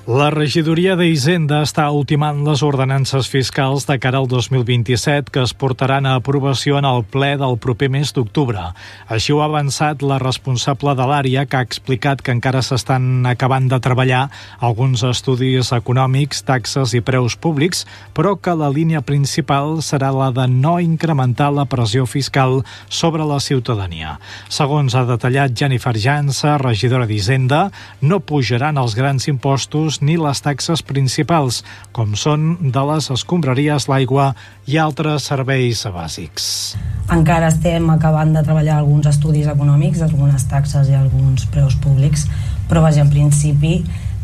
La regidoria d'Hisenda està ultimant les ordenances fiscals de cara al 2027 que es portaran a aprovació en el ple del proper mes d'octubre. Així ho ha avançat la responsable de l'àrea, que ha explicat que encara s'estan acabant de treballar alguns estudis econòmics, taxes i preus públics, però que la línia principal serà la de no incrementar la pressió fiscal sobre la ciutadania. Segons ha detallat Jennifer Jansa, regidora d'Hisenda, no pujaran els grans impostos ni les taxes principals, com són de les escombraries, l'aigua i altres serveis bàsics. Encara estem acabant de treballar alguns estudis econòmics, algunes taxes i alguns preus públics, però vaja, en principi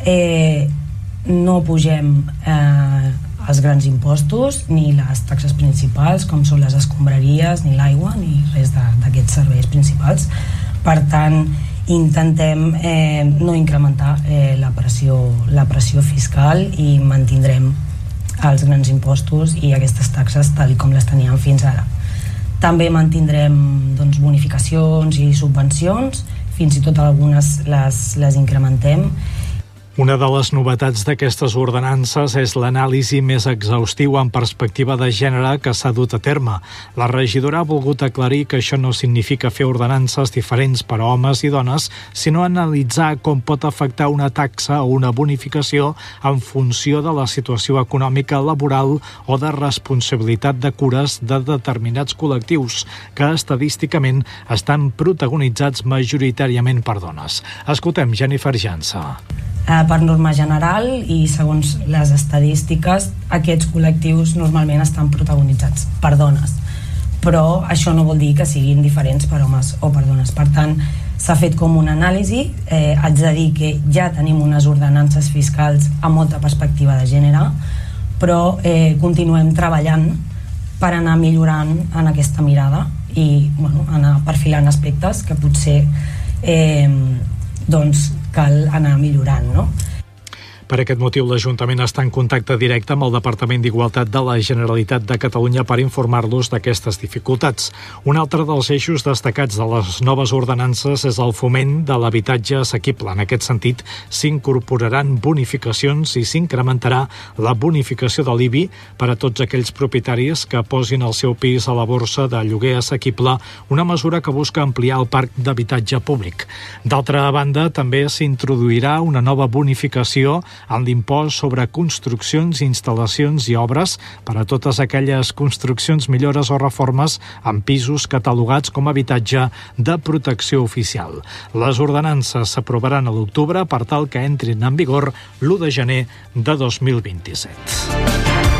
no pugem els grans impostos ni les taxes principals, com són les escombraries, ni l'aigua, ni res d'aquests serveis principals. Per tant, intentem no incrementar la pressió fiscal i mantindrem els grans impostos i aquestes taxes tal com les teníem fins ara. També mantindrem bonificacions i subvencions, fins i tot algunes les incrementem. Una de les novetats d'aquestes ordenances és l'anàlisi més exhaustiu en perspectiva de gènere que s'ha dut a terme. La regidora ha volgut aclarir que això no significa fer ordenances diferents per a homes i dones, sinó analitzar com pot afectar una taxa o una bonificació en funció de la situació econòmica, laboral o de responsabilitat de cures de determinats col·lectius que estadísticament estan protagonitzats majoritàriament per dones. Escoltem Jennifer Jansa. Per norma general i segons les estadístiques, aquests col·lectius normalment estan protagonitzats per dones, però això no vol dir que siguin diferents per homes o per dones. Per tant, s'ha fet com una anàlisi. Haig de dir que ja tenim unes ordenances fiscals amb molta perspectiva de gènere, però continuem treballant per anar millorant en aquesta mirada i anar perfilant aspectes que potser cal anar millorant, no? Per aquest motiu, l'Ajuntament està en contacte directe amb el Departament d'Igualtat de la Generalitat de Catalunya per informar-los d'aquestes dificultats. Un altre dels eixos destacats de les noves ordenances és el foment de l'habitatge assequible. En aquest sentit, s'incorporaran bonificacions i s'incrementarà la bonificació de l'IBI per a tots aquells propietaris que posin el seu pis a la borsa de lloguer assequible, una mesura que busca ampliar el parc d'habitatge públic. D'altra banda, també s'introduirà una nova bonificació en l'impost sobre construccions, instal·lacions i obres per a totes aquelles construccions, millores o reformes en pisos catalogats com a habitatge de protecció oficial. Les ordenances s'aprovaran a l'octubre per tal que entrin en vigor l'1 de gener de 2027.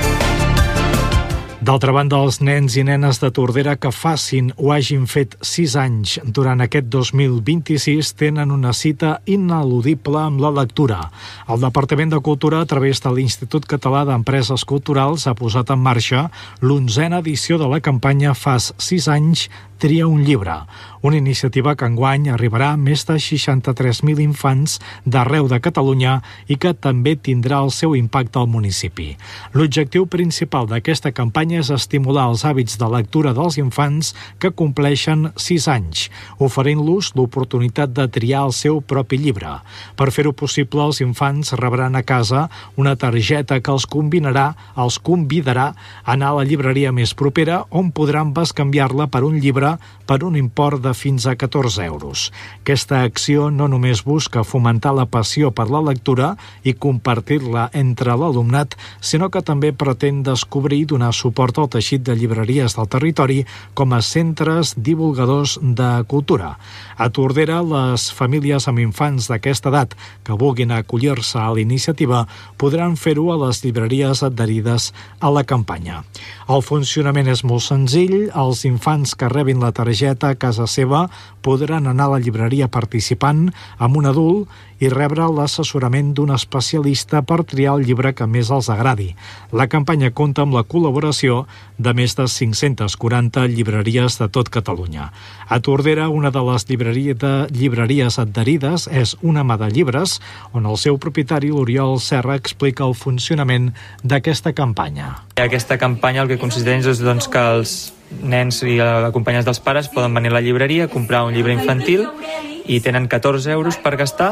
D'altra banda, els nens i nenes de Tordera que facin o hagin fet 6 anys durant aquest 2026 tenen una cita ineludible amb la lectura. El Departament de Cultura, a través de l'Institut Català d'Empreses Culturals, ha posat en marxa l'11a edició de la campanya Fas 6 anys, tria un llibre, una iniciativa que enguany arribarà a més de 63.000 infants d'arreu de Catalunya i que també tindrà el seu impacte al municipi. L'objectiu principal d'aquesta campanya és estimular els hàbits de lectura dels infants que compleixen 6 anys, oferint-los l'oportunitat de triar el seu propi llibre. Per fer-ho possible, els infants rebran a casa una targeta que els convidarà a anar a la llibreria més propera, on podran bescanviar-la per un llibre per un import de fins a 14 euros. Aquesta acció no només busca fomentar la passió per la lectura i compartir-la entre l'alumnat, sinó que també pretén descobrir i donar suport al teixit de llibreries del territori com a centres divulgadors de cultura. A Tordera, les famílies amb infants d'aquesta edat que vulguin acollir-se a la iniciativa podran fer-ho a les llibreries adherides a la campanya. El funcionament és molt senzill. Els infants que rebin la targeta a casa seva podran anar a la llibreria participant amb un adult i rebre l'assessorament d'un especialista per triar el llibre que més els agradi. La campanya compta amb la col·laboració de més de 540 llibreries de tot Catalunya. A Tordera, una de les llibreries adherides és Una mà de llibres, on el seu propietari, l'Oriol Serra, explica el funcionament d'aquesta campanya. Aquesta campanya el que consisteix és que els nens i acompanyats dels pares poden venir a la llibreria, comprar un llibre infantil i tenen 14 euros per gastar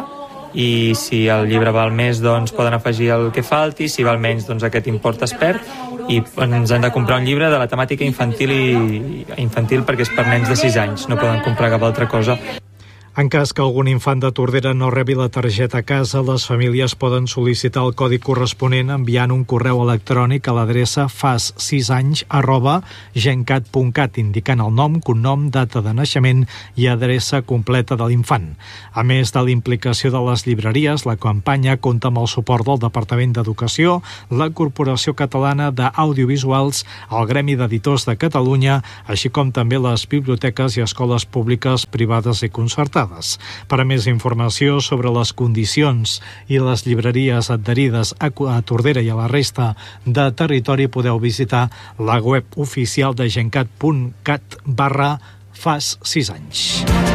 i si el llibre val més doncs poden afegir el que falti, si val menys doncs aquest import es perd, i ens han de comprar un llibre de la temàtica infantil perquè és per nens de 6 anys, no poden comprar cap altra cosa. En cas que algun infant de Tordera no rebi la targeta a casa, les famílies poden sol·licitar el codi corresponent enviant un correu electrònic a l'adreça fas6anys@gencat.cat, indicant el nom, cognom, data de naixement i adreça completa de l'infant. A més de la implicació de les llibreries, la campanya compta amb el suport del Departament d'Educació, la Corporació Catalana d'Audiovisuals, el Gremi d'Editors de Catalunya, així com també les biblioteques i escoles públiques, privades i concertades. Per a més informació sobre les condicions i les llibreries adherides a Tordera i a la resta de territori podeu visitar la web oficial de gencat.cat/fas6anys.